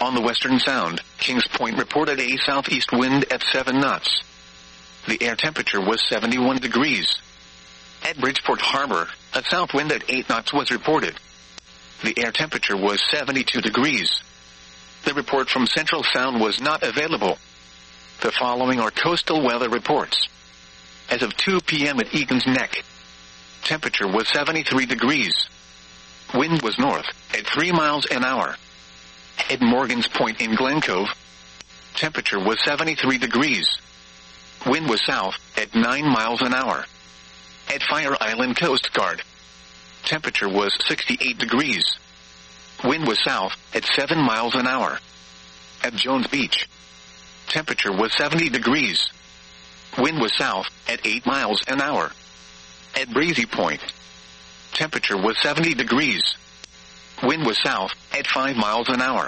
On the Western Sound, Kings Point reported a southeast wind at 7 knots. The air temperature was 71 degrees. At Bridgeport Harbor, a south wind at 8 knots was reported. The air temperature was 72 degrees. The report from Central Sound was not available. The following are coastal weather reports. As of 2 p.m. at Egan's Neck, temperature was 73 degrees. Wind was north, at 3 miles an hour. At Morgan's Point in Glen Cove, temperature was 73 degrees. Wind was south, at 9 miles an hour. At Fire Island Coast Guard, temperature was 68 degrees. Wind was south, at 7 miles an hour. At Jones Beach, temperature was 70 degrees. Wind was south, at 8 miles an hour. At Breezy Point, temperature was 70 degrees. Wind was south, at 5 miles an hour.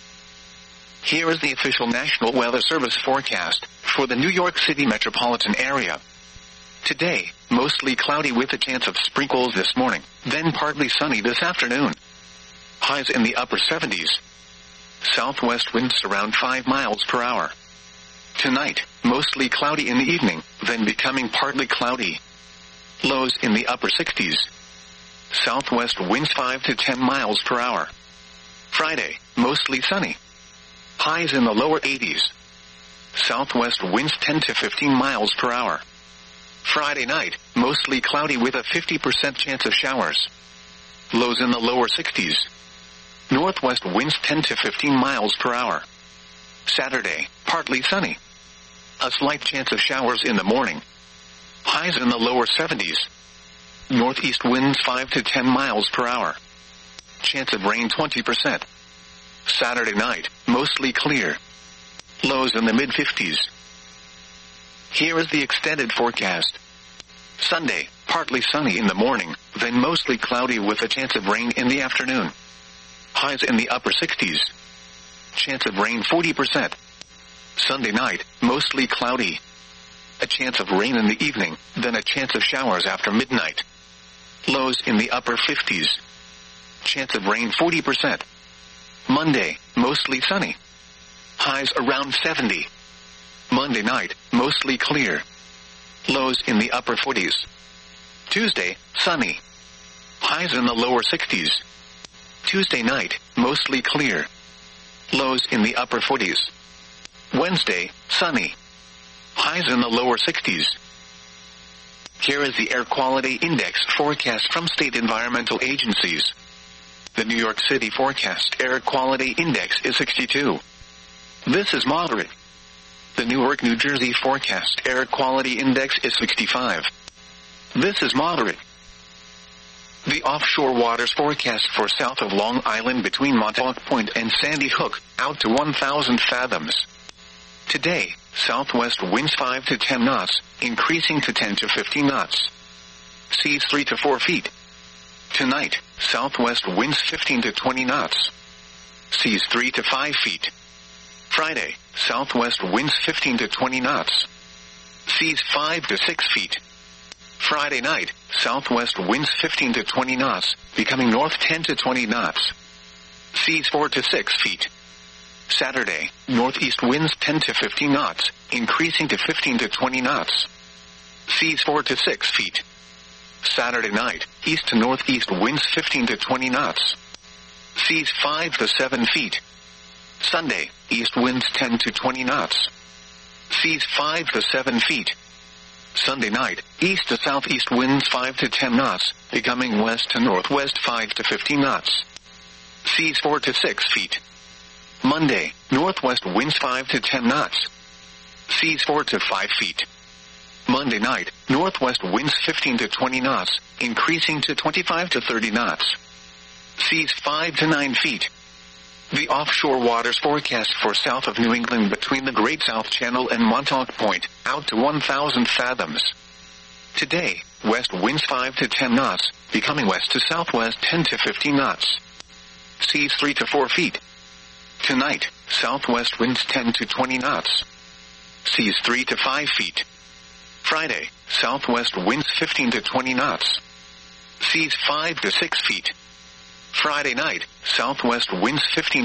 Here is the official National Weather Service forecast for the New York City metropolitan area. Today, mostly cloudy with a chance of sprinkles this morning, then partly sunny this afternoon. Highs in the upper 70s. Southwest winds around 5 miles per hour. Tonight, mostly cloudy in the evening, then becoming partly cloudy. Lows in the upper 60s. Southwest winds 5 to 10 miles per hour. Friday, mostly sunny. Highs in the lower 80s. Southwest winds 10 to 15 miles per hour. Friday night, mostly cloudy with a 50% chance of showers. Lows in the lower 60s. Northwest winds 10 to 15 miles per hour. Saturday, partly sunny. A slight chance of showers in the morning. Highs in the lower 70s. Northeast winds 5 to 10 miles per hour. Chance of rain 20%. Saturday night, mostly clear. Lows in the mid-50s. Here is the extended forecast. Sunday, partly sunny in the morning, then mostly cloudy with a chance of rain in the afternoon. Highs in the upper 60s. Chance of rain 40%. Sunday night, mostly cloudy. A chance of rain in the evening, then a chance of showers after midnight. Lows in the upper 50s. Chance of rain 40%. Monday, mostly sunny. Highs around 70. Monday night, mostly clear. Lows in the upper 40s. Tuesday, sunny. Highs in the lower 60s. Tuesday night, mostly clear. Lows in the upper 40s. Wednesday, sunny. Highs in the lower 60s. Here is the Air Quality Index forecast from state environmental agencies. The New York City forecast Air Quality Index is 62. This is moderate. The Newark, New Jersey forecast Air Quality Index is 65. This is moderate. The offshore waters forecast for south of Long Island between Montauk Point and Sandy Hook, out to 1,000 fathoms. Today, southwest winds 5 to 10 knots, increasing to 10 to 15 knots. Seas 3 to 4 feet. Tonight, southwest winds 15 to 20 knots. Seas 3 to 5 feet. Friday, southwest winds 15 to 20 knots. Seas 5 to 6 feet. Friday night, southwest winds 15 to 20 knots, becoming north 10 to 20 knots. Seas 4 to 6 feet. Saturday, northeast winds 10 to 15 knots, increasing to 15 to 20 knots. Seas 4 to 6 feet. Saturday night, east to northeast winds 15 to 20 knots. Seas 5 to 7 feet. Sunday, east winds 10 to 20 knots. Seas 5 to 7 feet. Sunday night, east to southeast winds 5 to 10 knots, becoming west to northwest 5 to 15 knots. Seas 4 to 6 feet. Monday, northwest winds 5 to 10 knots. Seas 4 to 5 feet. Monday night, northwest winds 15 to 20 knots, increasing to 25 to 30 knots. Seas 5 to 9 feet. The offshore waters forecast for south of New England between the Great South Channel and Montauk Point, out to 1,000 fathoms. Today, west winds 5 to 10 knots, becoming west to southwest 10 to 15 knots. Seas 3 to 4 feet. Tonight, southwest winds 10 to 20 knots. Seas 3 to 5 feet. Friday, southwest winds 15 to 20 knots. Seas 5 to 6 feet. Friday night, southwest winds 15